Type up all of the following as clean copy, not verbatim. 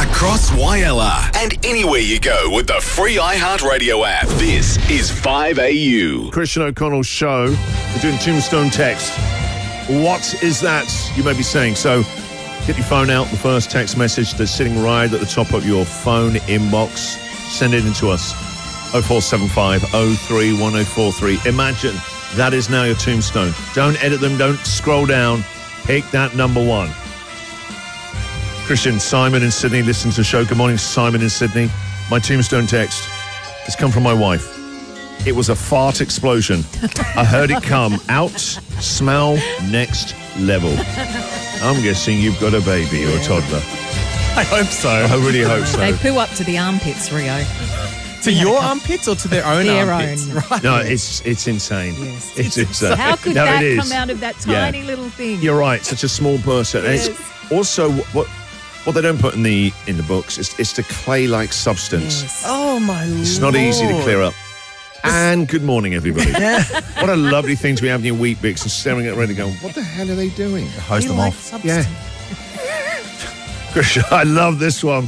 across Wyela and anywhere you go with the free iHeartRadio app. This is 5AU. Christian O'Connell's show. We're doing Tombstone text. What is that, you may be saying? So get your phone out, the first text message that's sitting right at the top of your phone inbox. Send it in to us. 0475 03 1043. Imagine that is now your tombstone. Don't edit them, don't scroll down. Pick that number one. Christian, Simon in Sydney listens to the show. Good morning, Simon in Sydney. My tombstone text has come from my wife. It was a fart explosion. I heard it come. Out, smell, next level. I'm guessing you've got a baby or a toddler. I hope so. I really hope so. They poo up to the armpits, Rio. To your armpits or to their own Their armpits? own. Right. No, it's insane. Yes. It's insane. How could No, that it is. come out of that tiny little thing? You're right. Such a small person. Yes. And it's also what they don't put in the books is it's the clay-like substance. Yes. Oh, my Lord. It's not easy to clear up. And good morning, everybody. What a lovely thing to be having your wheat bix and staring at it ready going, what the hell are they doing? Hose them off. Yeah. Christian, I love this one.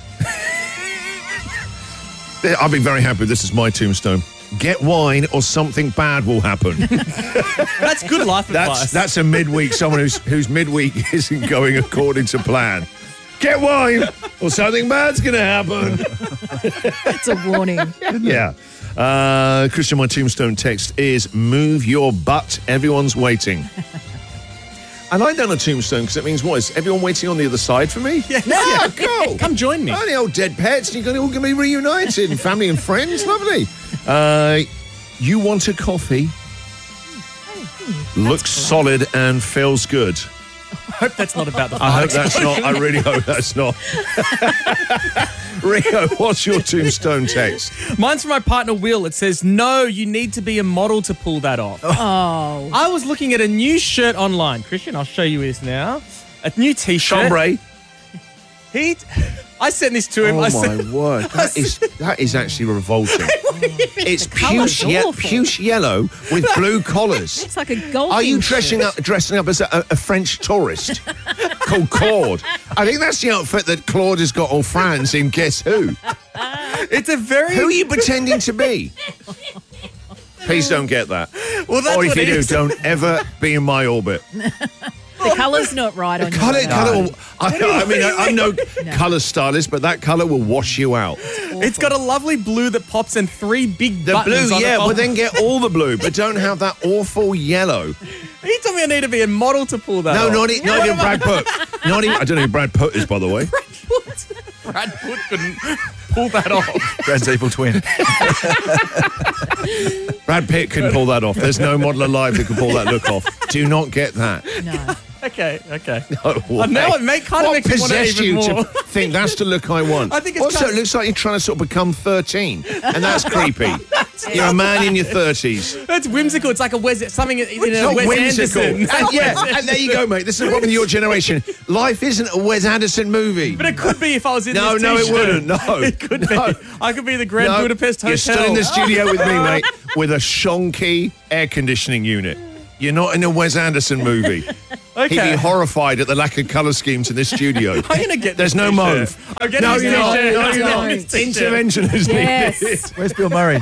I'll be very happy. This is my tombstone. Get wine or something bad will happen. That's good life advice. That's a midweek, someone whose midweek isn't going according to plan. Get wine or something bad's going to happen. It's a warning. Yeah. Christian, my tombstone text is move your butt. Everyone's waiting. I like that on a tombstone because it means what? Is everyone waiting on the other side for me? Yes. Yeah, cool. Come join me. Oh, the old dead pets. You're all going to be reunited and family and friends. Lovely. You want a coffee? Looks solid and feels good. I hope that's not about the I hope that's not. I really hope that's not. Rio, what's your tombstone text? Mine's from my partner, Will. It says, no, you need to be a model to pull that off. Oh. I was looking at a new shirt online. Christian, I'll show you this now. A new T-shirt. Chambray. I sent this to him. Oh I my said, word, that is actually revolting. It's colour's awful. puce yellow with blue collars. It's like a golfing Are you shirt. dressing up as a French tourist called Claude? I think that's the outfit that Claude has got all France in Guess Who. it's a very... Who are you pretending to be? Please don't get that. Well, that's Or if what you it do, is. don't ever be in my orbit. The colour's not right on Colour, your I mean, I'm no colour stylist, but that colour will wash you out. It's got a lovely blue that pops and 3 big The buttons blue, on yeah, it. but then get all the blue, but don't have that awful yellow. He told me I need to be a model to pull that No, off. not even Brad Pitt. Not even, I don't know who Brad Pitt is, by the way. Brad Pitt couldn't pull that off. Brad's evil twin. Brad Pitt can pull that off. There's no model alive that can pull that look off. Do not get that. No. Okay. No way. Now it kind of What makes me want it possessed even you more. to think that's the look I want? I think it's also, kind of- it looks like you're trying to sort of become 13, and that's creepy. You're a man in your 30s. That's whimsical. It's like something in It's a not Wes whimsical. Anderson. And yeah, and there you go, mate. This is the problem with your generation. Life isn't a Wes Anderson movie. But it could be if I was in No, this no, it T-shirt. wouldn't. No. It could No. be. I could be the Grand No, Budapest Hotel. You're still in the studio with me, mate, with a shonky air conditioning unit. You're not in a Wes Anderson movie. Okay. He'd be horrified at the lack of colour schemes in this studio. I'm going to get There's this no T-shirt. mauve. I'm getting No, this you're not. T-shirt. No, I'm you're getting not. this T-shirt. Intervention is needed. Yes. Where's Bill Murray?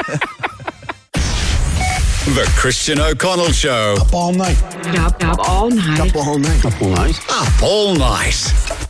The Christian O'Connell Show. Up all night. Up all night. Up all night. Up all night. Up all night.